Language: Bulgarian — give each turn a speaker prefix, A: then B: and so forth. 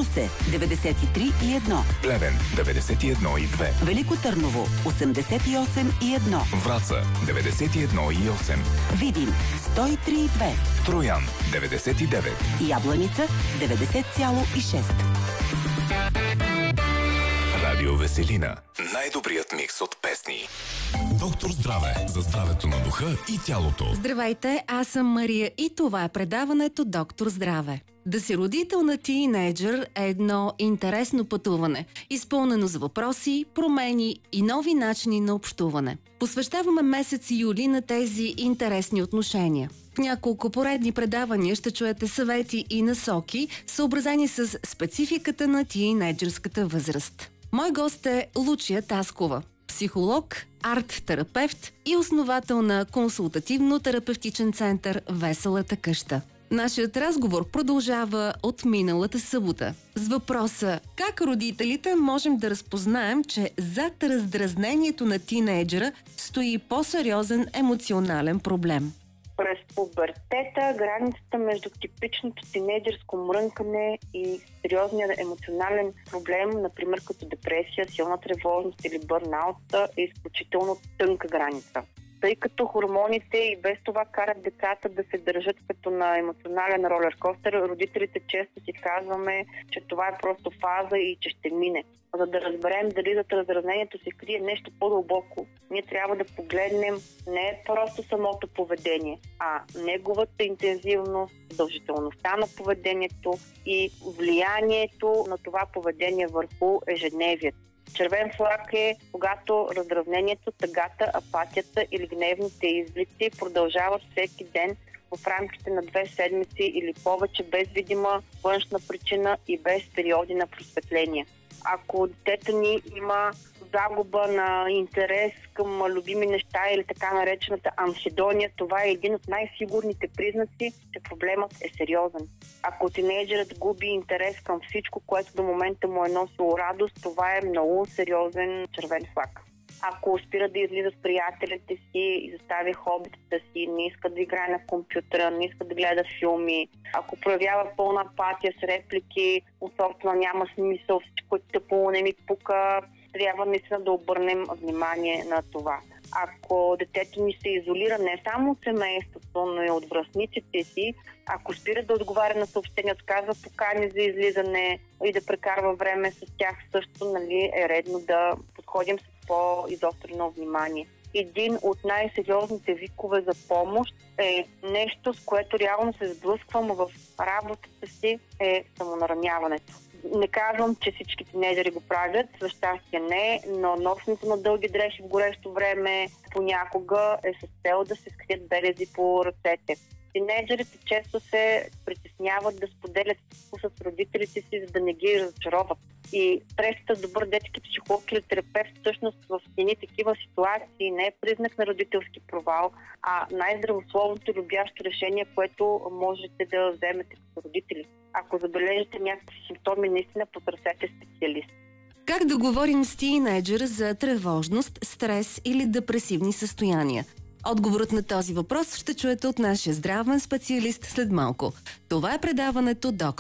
A: Русе 93,1,
B: Плевен 91,2,
A: Велико Търново 88,1,
B: Враца 91,8,
A: Видин 103,2,
B: Троян 99.
A: Ябланица 90,6.
B: Радио Веселина. Най-добрият микс от песни. Доктор Здраве. За здравето на духа и тялото.
C: Здравейте, аз съм Мария и това е предаването Доктор Здраве. Да си родител на тийнейджър е едно интересно пътуване, изпълнено с въпроси, промени и нови начини на общуване. Посвещаваме месец юли на тези интересни отношения. В няколко поредни предавания ще чуете съвети и насоки, съобразени с спецификата на тийнейджърската възраст. Мой гост е Лучия Таскова, психолог, арт-терапевт и основател на консултативно-терапевтичен център Веселата къща. Нашият разговор продължава от миналата събота с въпроса: как родителите можем да разпознаем, че зад раздразнението на тийнейджера стои по-сериозен емоционален проблем?
D: През пубертета границата между типичното тинейджърско мрънкане и сериозния емоционален проблем, например като депресия, силна тревожност или бърнаут, е изключително тънка граница. Тъй като хормоните и без това карат децата да се държат като на емоционален ролеркостер, родителите често си казваме, че това е просто фаза и че ще мине. За да разберем дали зад раздразнението се крие нещо по-дълбоко, ние трябва да погледнем не просто самото поведение, а неговата интензивност, продължителността на поведението и влиянието на това поведение върху ежедневието. Червен флаг е когато раздразнението, тъгата, апатията или гневните изблици продължават всеки ден в рамките на 2 седмици или повече, без видима външна причина и без периоди на просветление. Ако детето ни има загуба на интерес към любими неща или така наречената анхедония, това е един от най-сигурните признаци, че проблемът е сериозен. Ако тинейджерът губи интерес към всичко, което до момента му е носило радост, това е много сериозен червен флаг. Ако спира да излиза с приятелите си, изостави хобитата си, не иска да играе на компютъра, не иска да гледа филми, ако проявява пълна апатия с реплики, особено няма смисъл, всичко е тъпо, не ми пука, трябва наистина да обърнем внимание на това. Ако детето ни се изолира не само от семейството, но и от връстниците си, ако спира да отговаря на съобщения, отказва покани за излизане и да прекарва време с тях също, е редно да подходим с по-изострено внимание. Един от най-сериозните викове за помощ е нещо, с което реално се сблъсквам в работата си, е самонараняването. Не казвам, че всички тинейджери го правят, за щастие не, но носенето на дълги дрехи в горещо време понякога е с цел да се скрият белези по ръцете. Тинейджерите често се притесняват да споделят с родителите си, за да не ги разочароват. И срещата с добър детски психолог или терапевт всъщност в едни такива ситуации не е признак на родителски провал, а най-здравословното и любящо решение, което можете да вземете като родители. Ако забележите някакви симптоми, наистина потърсете специалист.
C: Как да говорим с тийнейджъра за тревожност, стрес или депресивни състояния? Отговорът на този въпрос ще чуете от нашия здравен специалист след малко. Това е предаването Доктор